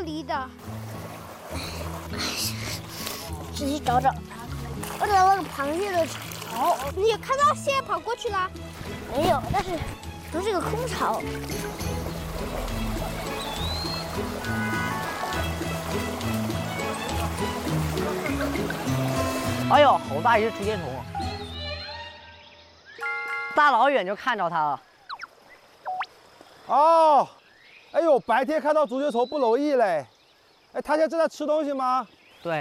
离的。 仔细找找，我找到了螃蟹的巢。 你有看到蟹跑过去了？ 没有，但是不是个空巢。 哎呦，好大一只竹节虫，大老远就看着它了。 哦，哎呦，白天看到竹节虫不容易嘞。哎，它现在正在吃东西吗？ 对，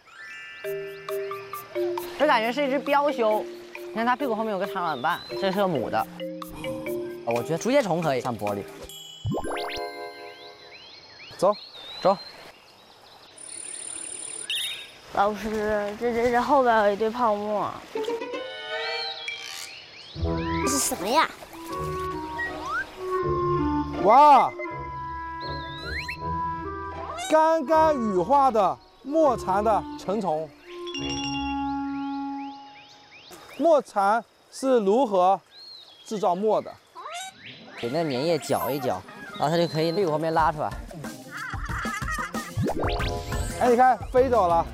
这感觉是一只标鸠，你看它屁股后面有个长卵瓣，这是个母的。我觉得竹节虫可以上玻璃。 走， 走。 老师，这后边有一堆泡沫，这是什么呀？ 哇，刚刚羽化的墨蚕的成虫。墨蚕是如何制造墨的？ 给那个粘液搅一搅，然后它就可以屁股后面拉出来。 哎，你看飞走了。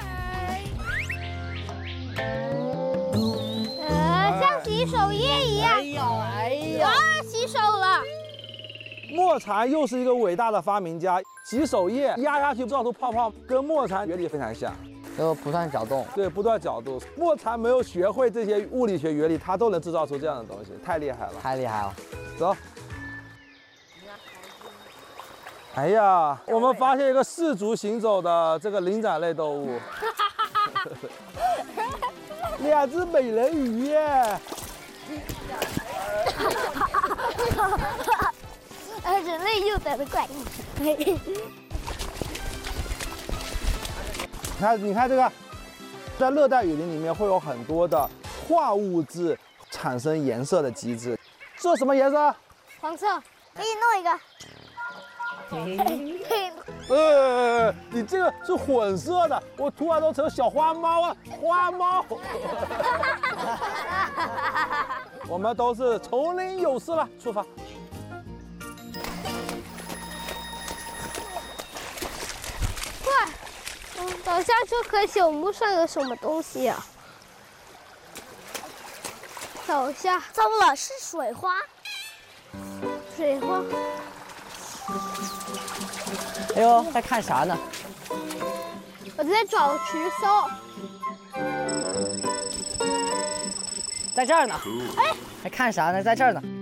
像洗手液一样。 哎呦！ 啊，洗手了。 墨蚕又是一个伟大的发明家，洗手液压下去造出泡泡，跟墨蚕原理非常像。 就不断搅动。 对，不断角度。墨蚕没有学会这些物理学原理，它都能制造出这样的东西，太厉害了。 太厉害了。 走。哎呀，我们发现一个四足行走的这个灵长类动物，两只美人鱼耶！ 人类又得了怪。 你看这个，在热带雨林里面会有很多的化物质产生颜色的机制。这什么颜色？ 黄色。 给你弄一个。 你这个是混色的，我涂完都成小花猫啊，花猫。我们都是丛林勇士了，出发。 快，倒下就可朽木上有什么东西呀？倒下， 糟了，是水花。 水花。 哎呦，在看啥呢？ 我在找渠搜。 在这儿呢。哎，还看啥呢？在这儿呢。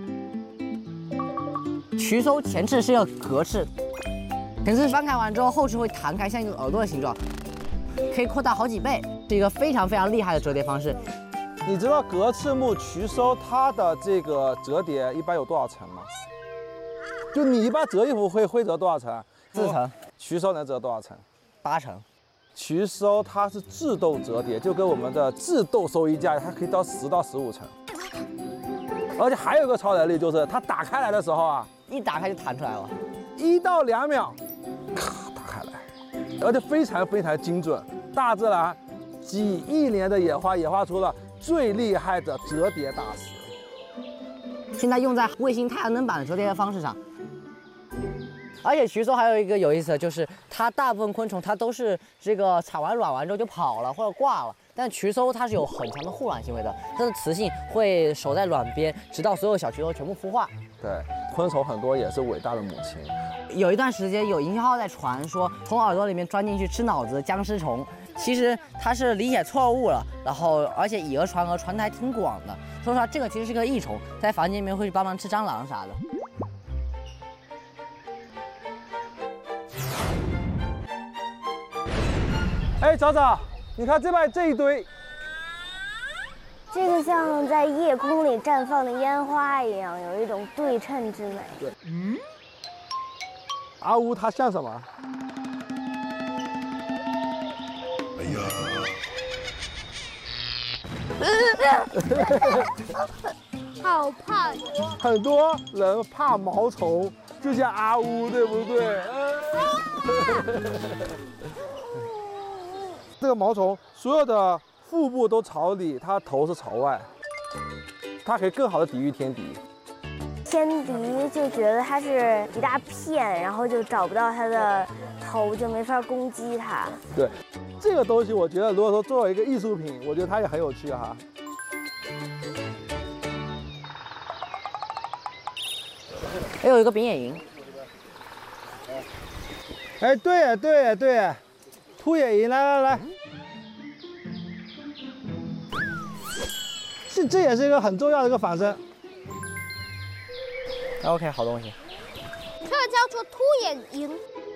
渠搜前翅是一个格翅，前翅翻开完之后，后翅会弹开，像一个耳朵的形状，可以扩大好几倍，是一个非常非常厉害的折叠方式。 你知道格翅目渠搜它的这个折叠一般有多少层吗？就你一般折衣服会折多少层 ？4层。 渠搜能折多少层 ？8层。 渠搜它是自动折叠，就跟我们的自动收衣架，它可以到10到15层。而且还有一个超能力，就是它打开来的时候啊， 一打开就弹出来了 ，1到2秒，咔打开来，而且非常非常精准。大自然几亿年的演化出了最厉害的折叠大师。 现在用在卫星太阳能板的折叠的方式上。而且渠搜还有一个有意思的就是，它大部分昆虫它都是这个产完卵完之后就跑了或者挂了，但渠搜它是有很强的护卵行为的，它的雌性会守在卵边，直到所有小渠搜全部孵化。 对，昆虫很多也是伟大的母亲。 有一段时间有营销号在传说从耳朵里面钻进去吃脑子的僵尸虫，其实它是理解错误了，然后而且以讹传讹，传的还挺广的。说实话，这个其实是个益虫，在房间里面会去帮忙吃蟑螂啥的。 哎，找找，你看这边这一堆， 这个像在夜空里绽放的烟花一样，有一种对称之美。 对，阿乌它像什么？哎呀！好怕！ 很多人怕毛虫，就像阿乌，对不对？这个毛虫所有的腹部都朝里，它头是朝外，它可以更好的抵御天敌。 天敌就觉得它是一大片，然后就找不到它的头，就没法攻击它。 对，这个东西我觉得，如果说作为一个艺术品，我觉得它也很有趣哈。 还有一个丙野萤。 哎，对对，秃野萤，来，这也是一个很重要的一个仿生。 OK， 好东西。 这个叫做秃眼萤。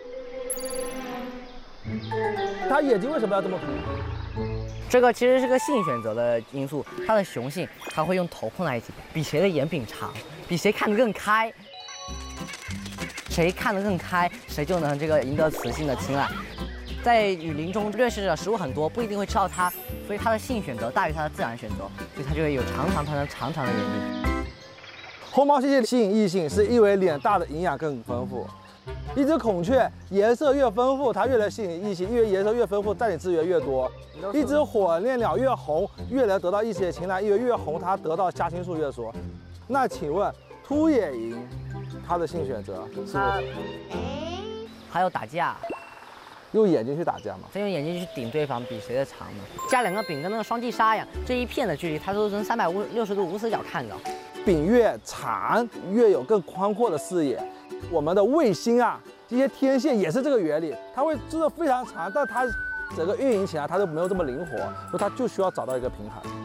它眼睛为什么要这么凸？ 这个其实是个性选择的因素，它的雄性它会用头碰在一起，比谁的眼柄长，比谁看得更开，谁看得更开，谁就能这个赢得雌性的青睐。在雨林中掠食者食物很多，不一定会吃到它，所以它的性选择大于它的自然选择，所以它就会有长长的眼睛。 红毛猩猩吸引异性是因为脸大的营养更丰富。一只孔雀颜色越丰富，它越能吸引异性，因为颜色越丰富，占领资源越多。一只火烈鸟越红，越能得到异性的青睐，因为越红它得到加青素越多。那请问秃眼萤它的性选择是不是？ 还有打架， 用眼睛去打架吗？ 它用眼睛去顶对方，比谁的长嘛。加两个柄跟那个双髻鲨一样，这一片的距离它都能360度无死角看着。 柄越长，越有更宽阔的视野。我们的卫星啊，这些天线也是这个原理，它会织得非常长，但它整个运营起来它就没有这么灵活，所以它就需要找到一个平衡。